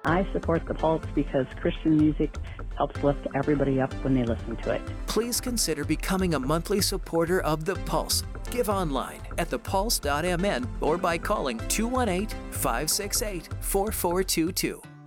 I support The Pulse because Christian music helps lift everybody up when they listen to it. Please consider becoming a monthly supporter of The Pulse. Give online at thepulse.mn or by calling 218-568-4422.